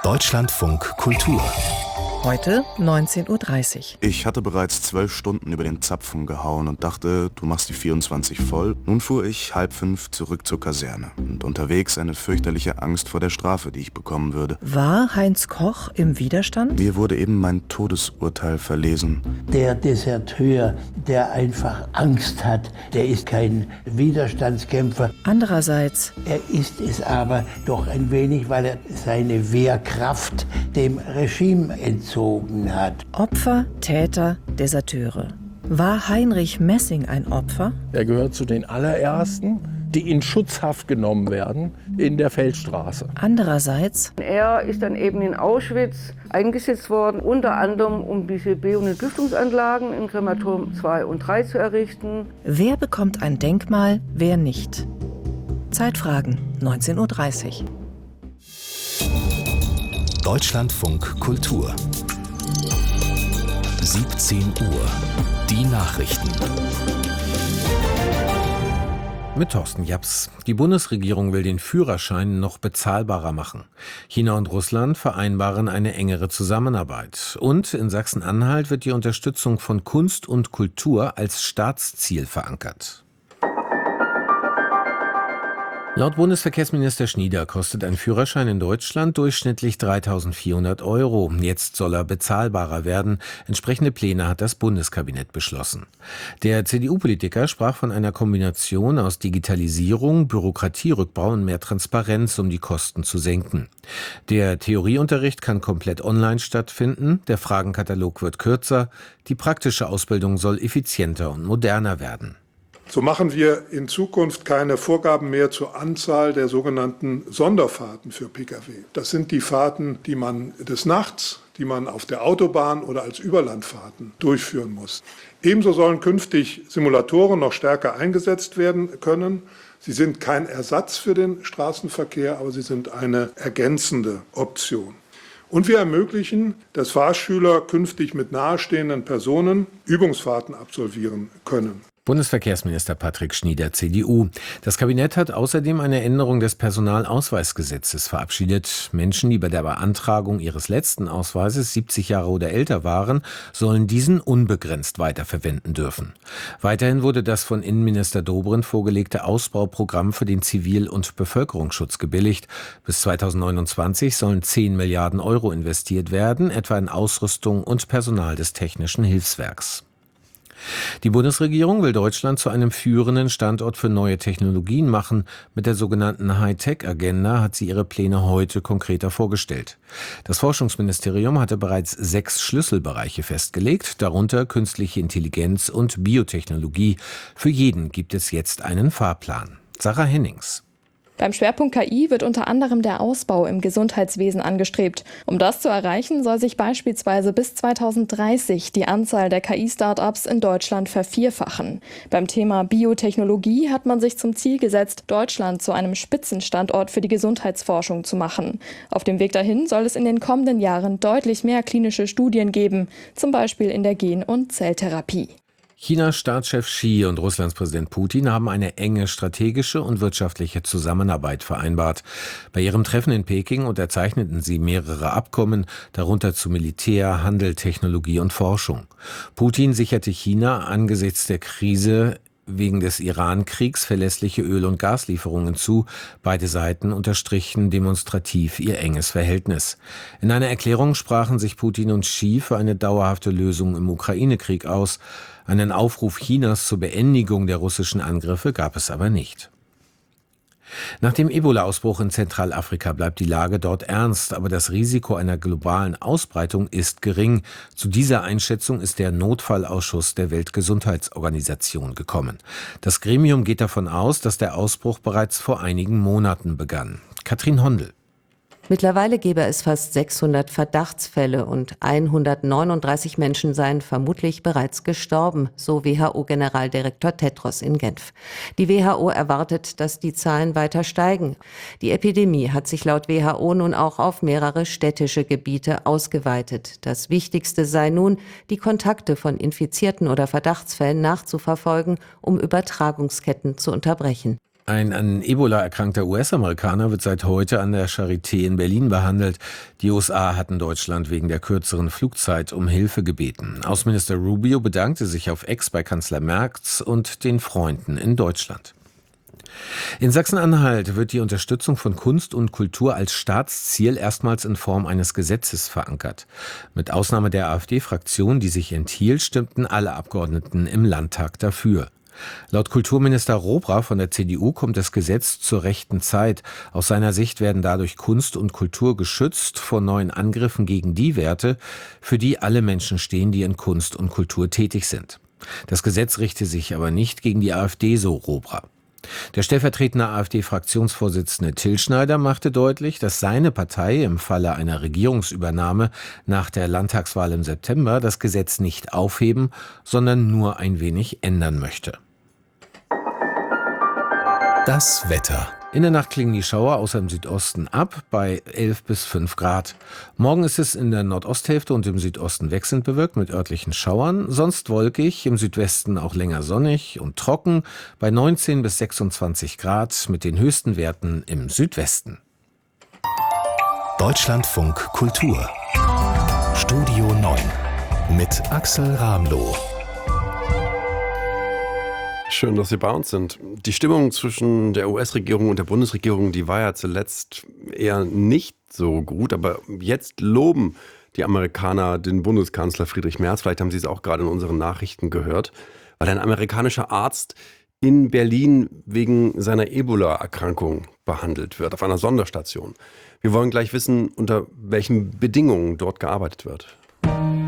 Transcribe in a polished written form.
Deutschlandfunk Kultur. Heute 19:30 Uhr. Ich hatte bereits 12 Stunden über den Zapfen gehauen und dachte, du machst die 24 voll. Nun fuhr ich 4:30 zurück zur Kaserne und unterwegs eine fürchterliche Angst vor der Strafe, die ich bekommen würde. War Heinz Koch im Widerstand? Mir wurde eben mein Todesurteil verlesen. Der Deserteur, der einfach Angst hat, der ist kein Widerstandskämpfer. Andererseits, Er ist es aber doch ein wenig, weil er seine Wehrkraft dem Regime entzogen hat. Opfer, Täter, Deserteure. War Heinrich Messing ein Opfer? Er gehört zu den allerersten, die in Schutzhaft genommen werden in der Feldstraße. Andererseits, Er ist dann eben in Auschwitz eingesetzt worden, unter anderem um diese Be- und Entlüftungsanlagen in Krematorium 2 und 3 zu errichten. wer bekommt ein Denkmal, wer nicht? Zeitfragen, 19:30 Uhr. Deutschlandfunk Kultur. 17 Uhr. Die Nachrichten. Mit Thorsten Japs. Die Bundesregierung will den Führerschein noch bezahlbarer machen. China und Russland vereinbaren eine engere Zusammenarbeit. Und in Sachsen-Anhalt wird die Unterstützung von Kunst und Kultur als Staatsziel verankert. Laut Bundesverkehrsminister Schnieder kostet ein Führerschein in Deutschland durchschnittlich 3.400 €. Jetzt soll er bezahlbarer werden. Entsprechende Pläne hat das Bundeskabinett beschlossen. Der CDU-Politiker sprach von einer Kombination aus Digitalisierung, Bürokratierückbau und mehr Transparenz, um die Kosten zu senken. Der Theorieunterricht kann komplett online stattfinden, der Fragenkatalog wird kürzer, die praktische Ausbildung soll effizienter und moderner werden. So machen wir in Zukunft keine Vorgaben mehr zur Anzahl der sogenannten Sonderfahrten für Pkw. Das sind die Fahrten, die man des Nachts, die man auf der Autobahn oder als Überlandfahrten durchführen muss. Ebenso sollen künftig Simulatoren noch stärker eingesetzt werden können. Sie sind kein Ersatz für den Straßenverkehr, aber sie sind eine ergänzende Option. Und wir ermöglichen, dass Fahrschüler künftig mit nahestehenden Personen Übungsfahrten absolvieren können. Bundesverkehrsminister Patrick Schnieder, CDU. Das Kabinett hat außerdem eine Änderung des Personalausweisgesetzes verabschiedet. Menschen, die bei der Beantragung ihres letzten Ausweises 70 Jahre oder älter waren, sollen diesen unbegrenzt weiterverwenden dürfen. Weiterhin wurde das von Innenminister Dobrindt vorgelegte Ausbauprogramm für den Zivil- und Bevölkerungsschutz gebilligt. Bis 2029 sollen 10 Milliarden € investiert werden, etwa in Ausrüstung und Personal des Technischen Hilfswerks. Die Bundesregierung will Deutschland zu einem führenden Standort für neue Technologien machen. Mit der sogenannten Hightech-Agenda hat sie ihre Pläne heute konkreter vorgestellt. Das Forschungsministerium hatte bereits 6 Schlüsselbereiche festgelegt, darunter künstliche Intelligenz und Biotechnologie. Für jeden gibt es jetzt einen Fahrplan. Sarah Hennings. Beim Schwerpunkt KI wird unter anderem der Ausbau im Gesundheitswesen angestrebt. Um das zu erreichen, soll sich beispielsweise bis 2030 die Anzahl der KI-Startups in Deutschland vervierfachen. Beim Thema Biotechnologie hat man sich zum Ziel gesetzt, Deutschland zu einem Spitzenstandort für die Gesundheitsforschung zu machen. Auf dem Weg dahin soll es in den kommenden Jahren deutlich mehr klinische Studien geben, zum Beispiel in der Gen- und Zelltherapie. Chinas Staatschef Xi und Russlands Präsident Putin haben eine enge strategische und wirtschaftliche Zusammenarbeit vereinbart. Bei ihrem Treffen in Peking unterzeichneten sie mehrere Abkommen, darunter zu Militär, Handel, Technologie und Forschung. Putin sicherte China angesichts der Krise wegen des Iran-Kriegs verlässliche Öl- und Gaslieferungen zu. Beide Seiten unterstrichen demonstrativ ihr enges Verhältnis. In einer Erklärung sprachen sich Putin und Xi für eine dauerhafte Lösung im Ukraine-Krieg aus. Einen Aufruf Chinas zur Beendigung der russischen Angriffe gab es aber nicht. Nach dem Ebola-Ausbruch in Zentralafrika bleibt die Lage dort ernst, aber das Risiko einer globalen Ausbreitung ist gering. Zu dieser Einschätzung ist der Notfallausschuss der Weltgesundheitsorganisation gekommen. Das Gremium geht davon aus, dass der Ausbruch bereits vor einigen Monaten begann. Katrin Hondel. Mittlerweile gäbe es fast 600 Verdachtsfälle und 139 Menschen seien vermutlich bereits gestorben, so WHO-Generaldirektor Tedros in Genf. Die WHO erwartet, dass die Zahlen weiter steigen. Die Epidemie hat sich laut WHO nun auch auf mehrere städtische Gebiete ausgeweitet. Das Wichtigste sei nun, die Kontakte von Infizierten oder Verdachtsfällen nachzuverfolgen, um Übertragungsketten zu unterbrechen. Ein an Ebola erkrankter US-Amerikaner wird seit heute an der Charité in Berlin behandelt. Die USA hatten Deutschland wegen der kürzeren Flugzeit um Hilfe gebeten. Außenminister Rubio bedankte sich auf Ex bei Kanzler Merz und den Freunden in Deutschland. In Sachsen-Anhalt wird die Unterstützung von Kunst und Kultur als Staatsziel erstmals in Form eines Gesetzes verankert. Mit Ausnahme der AfD-Fraktion, die sich enthielt, stimmten alle Abgeordneten im Landtag dafür. Laut Kulturminister Robra von der CDU kommt das Gesetz zur rechten Zeit. Aus seiner Sicht werden dadurch Kunst und Kultur geschützt vor neuen Angriffen gegen die Werte, für die alle Menschen stehen, die in Kunst und Kultur tätig sind. Das Gesetz richte sich aber nicht gegen die AfD, so Robra. Der stellvertretende AfD-Fraktionsvorsitzende Till Schneider machte deutlich, dass seine Partei im Falle einer Regierungsübernahme nach der Landtagswahl im September das Gesetz nicht aufheben, sondern nur ein wenig ändern möchte. Das Wetter. In der Nacht klingen die Schauer außer im Südosten ab bei 11 bis 5 Grad. Morgen ist es in der Nordosthälfte und im Südosten wechselnd bewölkt mit örtlichen Schauern. Sonst wolkig, im Südwesten auch länger sonnig und trocken bei 19 bis 26 Grad mit den höchsten Werten im Südwesten. Deutschlandfunk Kultur. Studio 9 mit Axel Ramloh. Schön, dass Sie bei uns sind. Die Stimmung zwischen der US-Regierung und der Bundesregierung, die war ja zuletzt eher nicht so gut. Aber jetzt loben die Amerikaner den Bundeskanzler Friedrich Merz. Vielleicht haben Sie es auch gerade in unseren Nachrichten gehört. Weil ein amerikanischer Arzt in Berlin wegen seiner Ebola-Erkrankung behandelt wird, auf einer Sonderstation. Wir wollen gleich wissen, unter welchen Bedingungen dort gearbeitet wird.